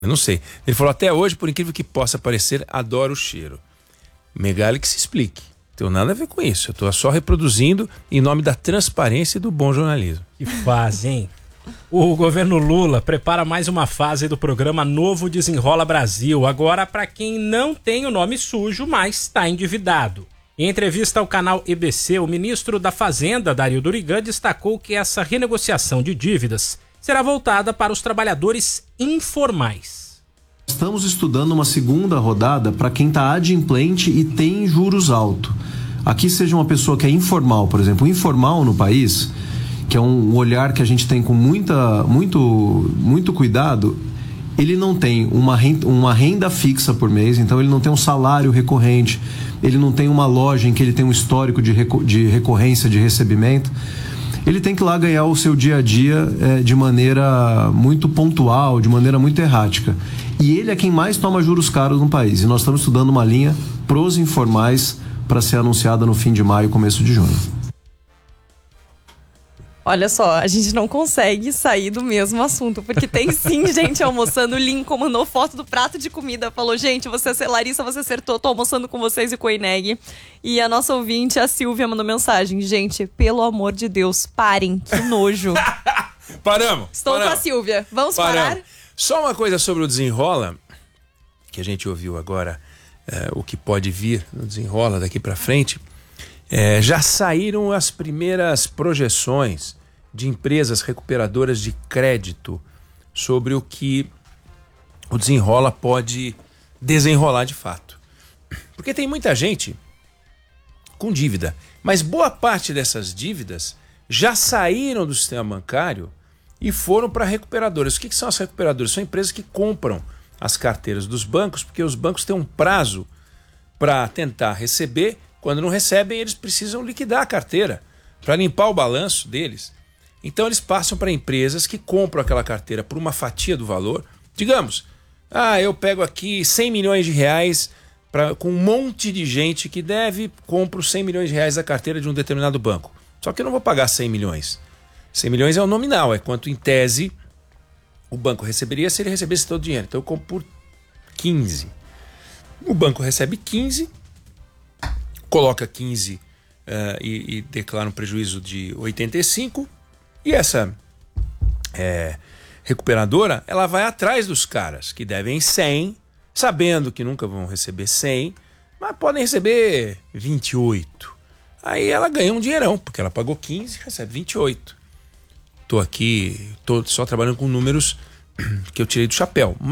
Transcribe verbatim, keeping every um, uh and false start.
Eu não sei. Ele falou, até hoje, por incrível que possa parecer, adoro o cheiro. Megali que se explique. Não tenho nada a ver com isso. Eu estou só reproduzindo em nome da transparência e do bom jornalismo. Que fase, hein? O governo Lula prepara mais uma fase do programa Novo Desenrola Brasil. Agora para quem não tem o nome sujo, mas está endividado. Em entrevista ao canal E B C, o ministro da Fazenda, Dario Durigan, destacou que essa renegociação de dívidas será voltada para os trabalhadores informais. Estamos estudando uma segunda rodada para quem está adimplente e tem juros altos. Aqui seja uma pessoa que é informal, por exemplo, informal no país, que é um olhar que a gente tem com muita, muito, muito cuidado, ele não tem uma renda, uma renda fixa por mês, então ele não tem um salário recorrente, ele não tem uma loja em que ele tem um histórico de, reco- de recorrência de recebimento. Ele tem que ir lá ganhar o seu dia a dia é, de maneira muito pontual, de maneira muito errática. E ele é quem mais toma juros caros no país. E nós estamos estudando uma linha pros informais para ser anunciada no fim de maio, começo de junho. Olha só, a gente não consegue sair do mesmo assunto, porque tem sim gente almoçando. O Lincoln mandou foto do prato de comida, falou, gente, você, Larissa, você acertou, tô almoçando com vocês e com o Ineg. E a nossa ouvinte, a Silvia, mandou mensagem, gente, pelo amor de Deus, parem, que nojo. Paramos! Estou paramos. com a Silvia, vamos Paramos. parar? Só uma coisa sobre o Desenrola, que a gente ouviu agora, é, o que pode vir no Desenrola daqui para frente. É, já saíram as primeiras projeções de empresas recuperadoras de crédito sobre o que o Desenrola pode desenrolar de fato. Porque tem muita gente com dívida, mas boa parte dessas dívidas já saíram do sistema bancário e foram para recuperadoras. O que, que são as recuperadoras? São empresas que compram as carteiras dos bancos, porque os bancos têm um prazo para tentar receber. Quando não recebem, eles precisam liquidar a carteira para limpar o balanço deles. Então eles passam para empresas que compram aquela carteira por uma fatia do valor. Digamos, ah, eu pego aqui cem milhões de reais pra, com um monte de gente que deve, compro cem milhões de reais da carteira de um determinado banco. Só que eu não vou pagar cem milhões. cem milhões é o nominal, é quanto em tese o banco receberia se ele recebesse todo o dinheiro. Então eu compro por quinze. O banco recebe quinze, coloca quinze uh, e, e declara um prejuízo de oitenta e cinco, e essa é, recuperadora, ela vai atrás dos caras que devem cem, sabendo que nunca vão receber cem, mas podem receber vinte e oito. Aí ela ganha um dinheirão, porque ela pagou quinze e recebe vinte e oito. Estou aqui, estou só trabalhando com números que eu tirei do chapéu.